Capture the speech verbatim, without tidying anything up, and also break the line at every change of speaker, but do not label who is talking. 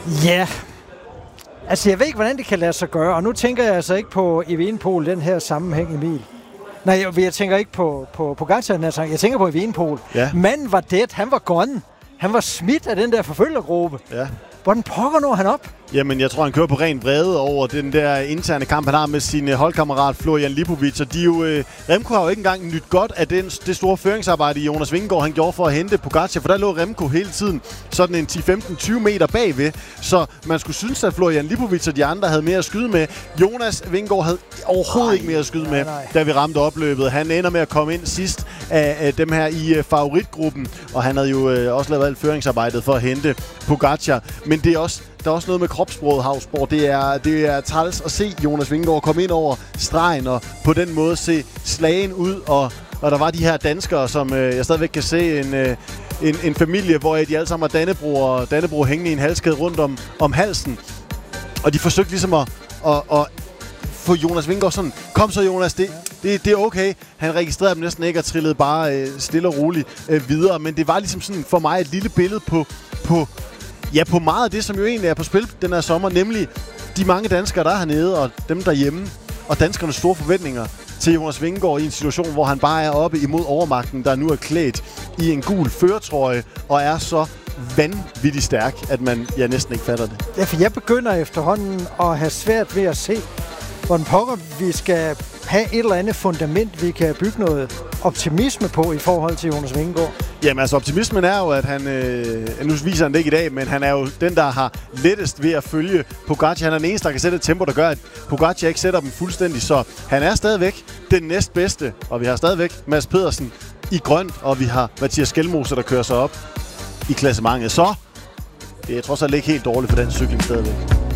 Ja, altså jeg ved ikke, hvordan det kan lade sig gøre, og nu tænker jeg altså ikke på Evenepoel, den her sammenhæng, Emil. Nej, jeg, jeg tænker ikke på, på, på Pogačar, jeg tænker på Evenepoel.
Ja.
Manden var dead, han var gone. Han var smidt af den der forfølgergruppe.
Ja.
Hvordan pokker når han op?
Jamen, jeg tror, han kører på ren vrede over den der interne kamp, han har med sin holdkammerat Florian Lipovic. Og de jo, øh, Remco har jo ikke engang nyt godt af den, det store føringsarbejde, Jonas Vingegaard han gjorde for at hente Pogačar, for der lå Remco hele tiden sådan en ti femten tyve meter bagved. Så man skulle synes, at Florian Lipovic og de andre havde mere at skyde med. Jonas Vingegaard havde overhovedet Ej, ikke mere at skyde nej, med, nej. da vi ramte opløbet. Han ender med at komme ind sidst af, af dem her i øh, favoritgruppen, og han havde jo øh, også lavet alt føringsarbejdet for at hente Pogačar. Men det er også Der er også noget med kropssproget, Havsborg. Det er, det er træls at se Jonas Vingegaard komme ind over stregen og på den måde se slagen ud. Og, og der var de her danskere, som øh, jeg stadigvæk kan se en, øh, en, en familie, hvor de alle sammen har Dannebrog og Dannebrog hængende i en halskæde rundt om, om halsen. Og de forsøgte ligesom at, at, at få Jonas Vingegaard sådan, kom så Jonas, det, det, det er okay. Han registrerede dem næsten ikke og trillede bare øh, stille og roligt øh, videre. Men det var ligesom sådan for mig et lille billede på... på Ja, på meget af det, som jo egentlig er på spil den her sommer, nemlig de mange danskere, der er hernede, og dem derhjemme, og danskernes store forventninger til Jonas Vingegaard i en situation, hvor han bare er oppe imod overmagten, der nu er klædt i en gul førertrøje, og er så vanvittigt stærk, at man ja, næsten ikke fatter det.
Ja, for jeg begynder efterhånden at have svært ved at se, hvordan pokker vi skal have et eller andet fundament, vi kan bygge noget optimisme på i forhold til Jonas Vingegaard.
Jamen altså, optimismen er jo, at han, øh, nu viser han det ikke i dag, men han er jo den, der har lettest ved at følge Pogačar. Han er den eneste, der kan sætte et tempo, der gør, at Pogačar ikke sætter dem fuldstændig. Så han er stadigvæk den næstbedste, og vi har stadigvæk Mads Pedersen i grønt, og vi har Mathias Skelmose, der kører sig op i klassementet. Så det er trods alt ikke helt dårligt for den cykling stadigvæk.